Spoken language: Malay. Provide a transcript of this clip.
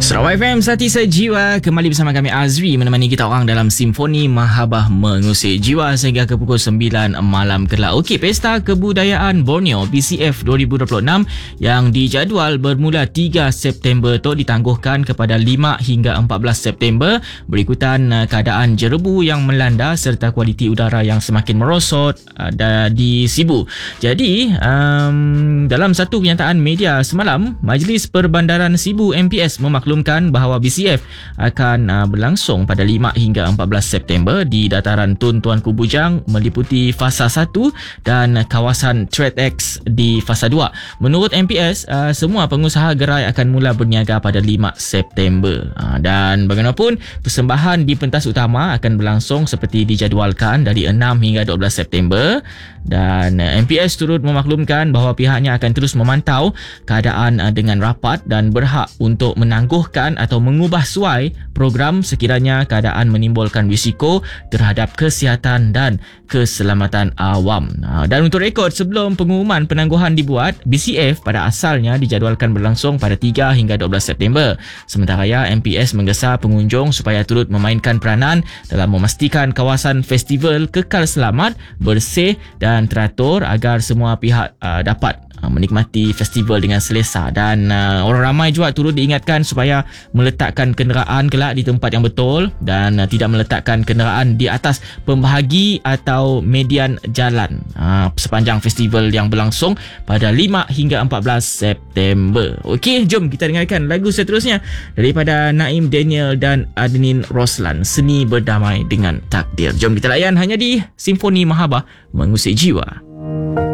Sarawak FM Sati Sejiwa kembali bersama kami Azri menemani kita orang dalam Simfoni Mahabah Mengusik Jiwa sehingga ke pukul 9 malam kelak. Okey, Pesta Kebudayaan Borneo PCF 2026 yang dijadual bermula 3 September tu ditangguhkan kepada 5 hingga 14 September berikutan keadaan jerebu yang melanda serta kualiti udara yang semakin merosot di Sibu. Jadi dalam satu kenyataan media semalam, Majlis Perbandaran Sibu MPS memaklumkan bahawa BCF akan berlangsung pada 5 hingga 14 September di dataran Tun Tuanku Bujang meliputi Fasa 1 dan kawasan Trade X di Fasa 2. Menurut MPS, semua pengusaha gerai akan mula berniaga pada 5 September. Dan bagaimanapun, persembahan di pentas utama akan berlangsung seperti dijadualkan dari 6 hingga 12 September dan MPS turut memaklumkan bahawa pihaknya akan terus memantau keadaan dengan rapat dan berhak untuk menangguhkan atau mengubah suai program sekiranya keadaan menimbulkan risiko terhadap kesihatan dan keselamatan awam. Dan untuk rekod, sebelum pengumuman penangguhan dibuat, BCF pada asalnya dijadualkan berlangsung pada 3 hingga 12 September. Sementara MPS menggesa pengunjung supaya turut memainkan peranan dalam memastikan kawasan festival kekal selamat, bersih dan teratur agar semua pihak dapat menikmati festival dengan selesa. Dan orang ramai juga turut diingatkan supaya meletakkan kenderaan kelak di tempat yang betul dan tidak meletakkan kenderaan di atas pembahagi atau median jalan sepanjang festival yang berlangsung pada 5 hingga 14 September. Okey, jom kita dengarkan lagu seterusnya daripada Naim Daniel dan Adenin Roslan, Seni Berdamai dengan Takdir. Jom kita layan hanya di Simfoni Mahabah Mengusik Jiwa.